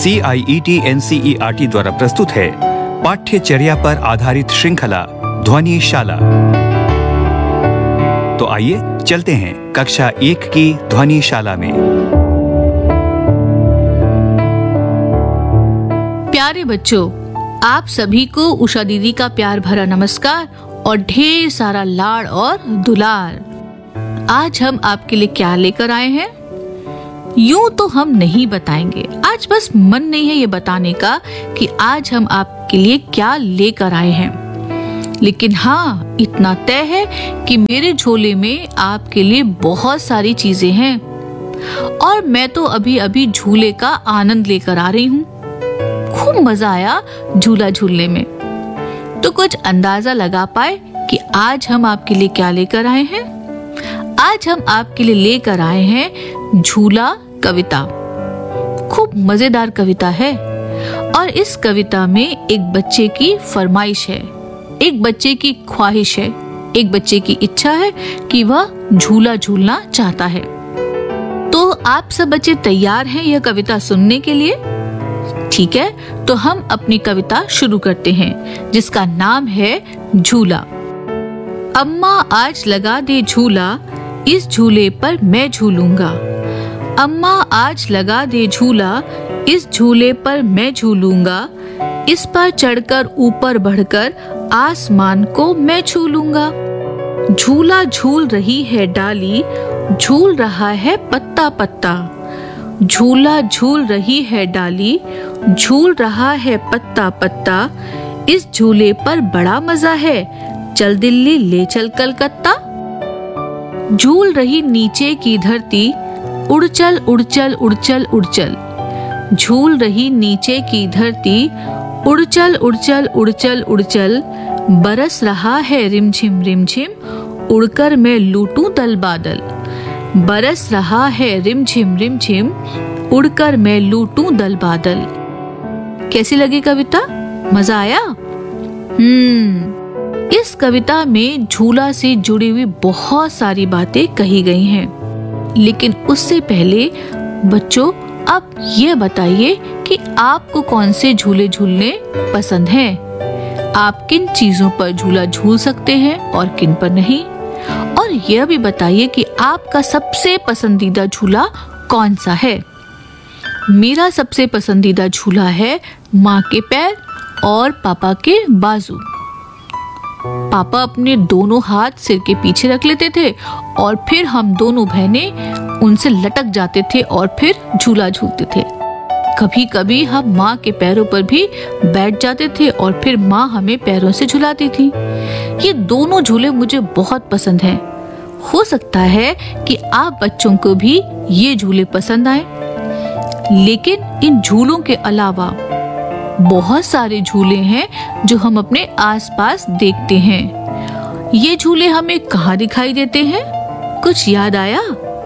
CIET NCERT द्वारा प्रस्तुत है पाठ्यचर्या पर आधारित श्रृंखला ध्वनिशाला। तो आइए चलते हैं कक्षा 1 की ध्वनिशाला में। प्यारे बच्चों, आप सभी को उषा दीदी का प्यार भरा नमस्कार और ढेर सारा लाड़ और दुलार। आज हम आपके लिए क्या लेकर आए हैं? यूं तो हम नहीं बताएंगे, आज बस मन नहीं है ये बताने का कि आज हम आपके लिए क्या लेकर आए हैं। लेकिन हाँ, इतना तय है कि मेरे झोले में आपके लिए बहुत सारी चीजें हैं और मैं तो अभी अभी झूले का आनंद लेकर आ रही हूँ। खूब मजा आया झूला झूलने में। तो कुछ अंदाजा लगा पाए कि आज हम आपके लिए क्या लेकर आए हैं? आज हम आपके लिए लेकर आए हैं झूला कविता। खूब मजेदार कविता है और इस कविता में एक बच्चे की फरमाइश है, एक बच्चे की ख्वाहिश है, एक बच्चे की इच्छा है कि वह झूला झूलना चाहता है। तो आप सब बच्चे तैयार हैं यह कविता सुनने के लिए? ठीक है, तो हम अपनी कविता शुरू करते हैं जिसका नाम है झूला। अम्मा आज लगा दे झूला, इस झूले पर मैं झूलूंगा। अम्मा आज लगा दे झूला, इस झूले पर मैं झूलूंगा। इस पर चढ़कर ऊपर बढ़कर आसमान को मैं छू लूंगा। झूला झूल रही है डाली, झूल रहा है पत्ता पत्ता। झूला झूल रही है डाली, झूल रहा है पत्ता पत्ता। इस झूले पर बड़ा मजा है, चल दिल्ली ले चल कलकत्ता। झूल रही नीचे की धरती, उड़ चल उड़ चल उड़ चल उड़ चल। झूल रही नीचे की धरती, उड़ चल उड़ चल उड़ चल उड़ चल। बरस रहा है रिमझिम रिमझिम, उड़कर मैं लूटूं दल बादल। बरस रहा है रिमझिम रिमझिम, उड़कर मैं लूटूं दल बादल। कैसी लगी कविता? मजा आया? इस कविता में झूला से जुड़ी हुई बहुत सारी बातें कही गई हैं। लेकिन उससे पहले बच्चों, अब ये बताइए कि आपको कौन से झूले झूलने पसंद हैं? आप किन चीजों पर झूला झूल सकते हैं और किन पर नहीं? और यह भी बताइए कि आपका सबसे पसंदीदा झूला कौन सा है? मेरा सबसे पसंदीदा झूला है माँ के पैर और पापा के बाजू। पापा अपने दोनों हाथ सिर के पीछे रख लेते थे और फिर हम दोनों बहनें उनसे लटक जाते थे और फिर झूला झूलते थे। कभी कभी हम माँ के पैरों पर भी बैठ जाते थे और फिर माँ हमें पैरों से झुलाती थी। ये दोनों झूले मुझे बहुत पसंद हैं। हो सकता है कि आप बच्चों को भी ये झूले पसंद आए। लेकिन इन झूलों के अलावा बहुत सारे झूले हैं जो हम अपने आसपास देखते हैं। ये झूले हमें कहाँ दिखाई देते हैं? कुछ याद आया?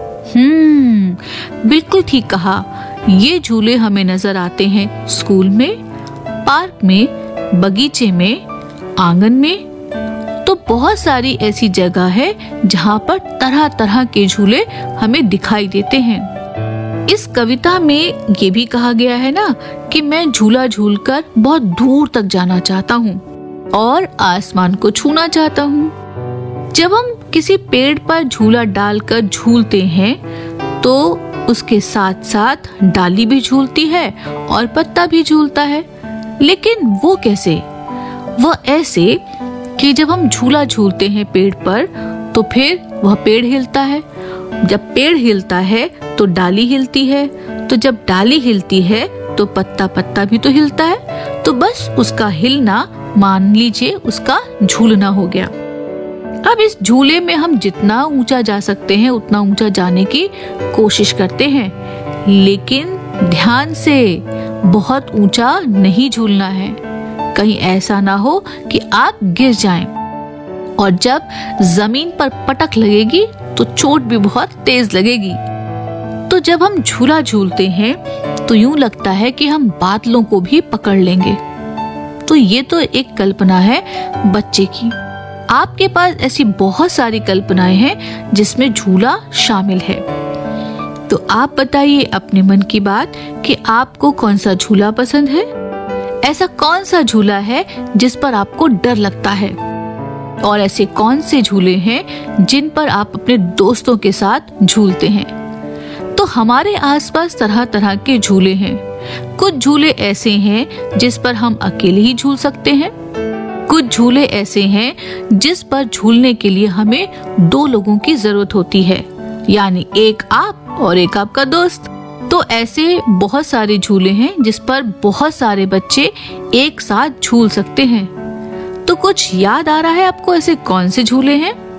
बिल्कुल ठीक कहा। ये झूले हमें नजर आते हैं स्कूल में, पार्क में, बगीचे में, आंगन में। तो बहुत सारी ऐसी जगह है जहाँ पर तरह तरह के झूले हमें दिखाई देते हैं। इस कविता में ये भी कहा गया है ना कि मैं झूला झूलकर बहुत दूर तक जाना चाहता हूँ और आसमान को छूना चाहता हूँ। जब हम किसी पेड़ पर झूला डालकर झूलते हैं तो उसके साथ साथ डाली भी झूलती है और पत्ता भी झूलता है। लेकिन वो कैसे? वो ऐसे कि जब हम झूला झूलते हैं पेड़ पर तो फिर वह पेड़ हिलता है। जब पेड़ हिलता है तो डाली हिलती है, तो जब डाली हिलती है तो पत्ता पत्ता भी तो हिलता है। तो बस उसका हिलना मान लीजिए उसका झूलना हो गया। अब इस झूले में हम जितना ऊंचा जा सकते हैं उतना ऊंचा जाने की कोशिश करते हैं, लेकिन ध्यान से, बहुत ऊंचा नहीं झूलना है। कहीं ऐसा ना हो कि आप गिर जाएं और जब जमीन पर पटक लगेगी तो चोट भी बहुत तेज लगेगी। तो जब हम झूला झूलते हैं तो यूं लगता है कि हम बादलों को भी पकड़ लेंगे। तो ये तो एक कल्पना है बच्चे की। आपके पास ऐसी बहुत सारी कल्पनाएं हैं जिसमें झूला शामिल है। तो आप बताइए अपने मन की बात कि आपको कौन सा झूला पसंद है। ऐसा कौन सा झूला है जिस पर आपको डर लगता है, और ऐसे कौन से झूले हैं जिन पर आप अपने दोस्तों के साथ झूलते हैं। तो हमारे आसपास तरह तरह के झूले हैं। कुछ झूले ऐसे हैं जिस पर हम अकेले ही झूल सकते हैं, कुछ झूले ऐसे हैं जिस पर झूलने के लिए हमें 2 लोगों की जरूरत होती है, यानी एक आप और एक आपका दोस्त। तो ऐसे बहुत सारे झूले हैं जिस पर बहुत सारे बच्चे एक साथ झूल सकते हैं। तो कुछ याद आ रहा है आपको ऐसे कौन से झूले हैं?